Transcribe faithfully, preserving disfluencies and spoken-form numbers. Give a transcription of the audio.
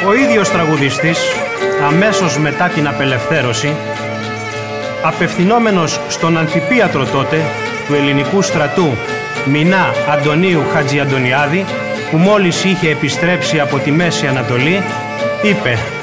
Ο ίδιος τραγουδιστής, αμέσως μετά την απελευθέρωση, απευθυνόμενος στον αμφιπίατρο τότε του ελληνικού στρατού Μινά Αντωνίου Χατζιαντονιάδη, που μόλις είχε επιστρέψει από τη Μέση Ανατολή, είπε: